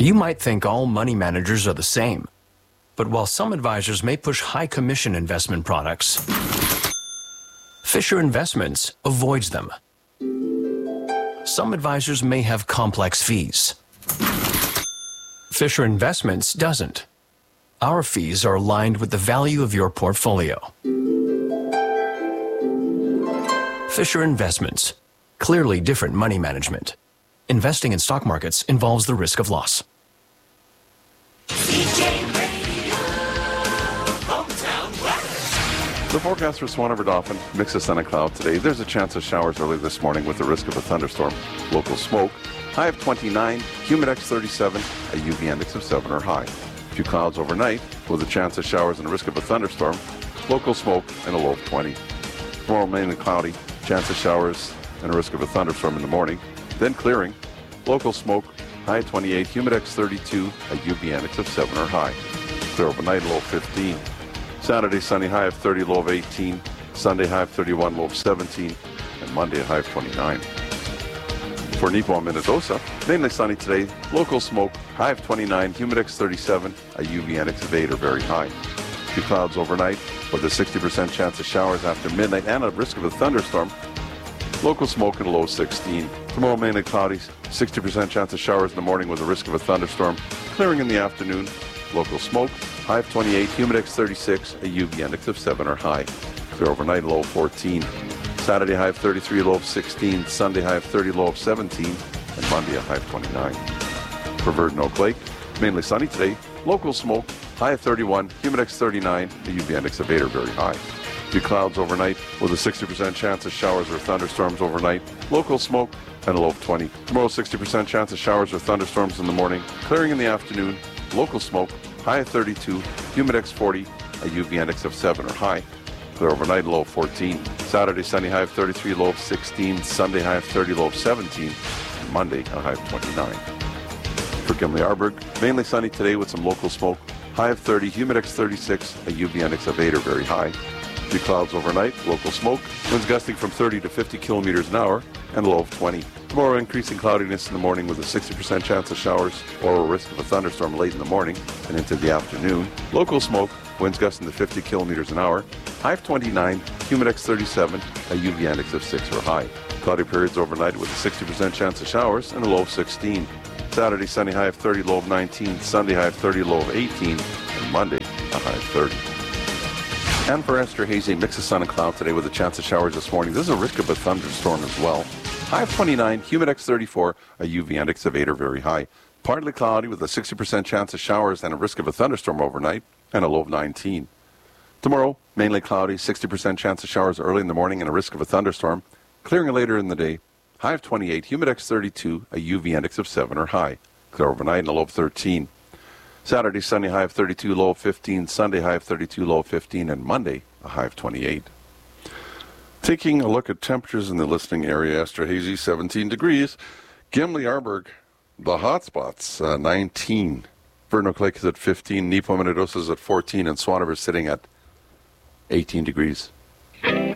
You might think all money managers are the same, but while some advisors may push high commission investment products, Fisher Investments avoids them. Some advisors may have complex fees. Fisher Investments doesn't. Our fees are aligned with the value of your portfolio. Fisher Investments. Clearly different money management. Investing in stock markets involves the risk of loss. The forecast for Swan River Dauphin, mix of sun and cloud today. There's a chance of showers early this morning with the risk of a thunderstorm. Local smoke. High of 29, humidex 37, a UV index of 7 or high. A few clouds overnight with a chance of showers and a risk of a thunderstorm. Local smoke and a low of 20. Tomorrow mainly cloudy, chance of showers and a risk of a thunderstorm in the morning. Then clearing. Local smoke, high of 28, humidex 32, a UV index of 7 or high. Clear overnight, low of 15. Saturday, sunny, high of 30, low of 18. Sunday, high of 31, low of 17. And Monday, a high of 29. For Nepo and Minnedosa, mainly sunny today. Local smoke, high of 29, humidex 37, a UV index of 8 or very high. A few clouds overnight with a 60% chance of showers after midnight and a risk of a thunderstorm. Local smoke and a low of 16. Tomorrow mainly cloudy, 60% chance of showers in the morning with a risk of a thunderstorm. Clearing in the afternoon. Local smoke, high of 28, humidex 36, a UV index of 7 or high. Clear overnight, low of 14. Saturday, high of 33, low of 16. Sunday, high of 30, low of 17. And Monday, a high of 29. For Verdun Oak Lake, mainly sunny today. Local smoke, high of 31, humidex 39, a UV index of 8 or very high. A few clouds overnight with a 60% chance of showers or thunderstorms overnight. Local smoke and a low of 20. Tomorrow, 60% chance of showers or thunderstorms in the morning. Clearing in the afternoon. Local smoke, high of 32, humidex 40, a UV index of 7 or high. Clear overnight, low of 14. Saturday, sunny, high of 33, low of 16. Sunday, high of 30, low of 17. And Monday, a high of 29. For Gimli-Arburg, mainly sunny today with some local smoke. High of 30, humidex 36, a UV index of 8 or very high. A few clouds overnight, local smoke. Winds gusting from 30 to 50 kilometers an hour, and a low of 20. Tomorrow, increasing cloudiness in the morning with a 60% chance of showers or a risk of a thunderstorm late in the morning and into the afternoon. Local smoke, winds gusting to 50 kilometers an hour. High of 29, humidex 37, a UV index of 6 or high. Cloudy periods overnight with a 60% chance of showers and a low of 16. Saturday, sunny, high of 30, low of 19. Sunday, high of 30, low of 18. And Monday, a high of 30. And for Esterhazy, mix of sun and cloud today with a chance of showers this morning. There's a risk of a thunderstorm as well. High of 29, humidex 34, a UV index of 8 or very high. Partly cloudy with a 60% chance of showers and a risk of a thunderstorm overnight, and a low of 19. Tomorrow, mainly cloudy, 60% chance of showers early in the morning and a risk of a thunderstorm. Clearing later in the day. High of 28, humidex 32, a UV index of 7 or high. Clear overnight and a low of 13. Saturday, sunny, high of 32, low of 15. Sunday, high of 32, low of 15. And Monday, a high of 28. Taking a look at temperatures in the listening area, Esterhazy, 17 degrees. Gimli-Arburg, the hot spots, 19. Verdun Oak Lake is at 15. Nepo Minnedosa is at 14. And Swan River is sitting at 18 degrees.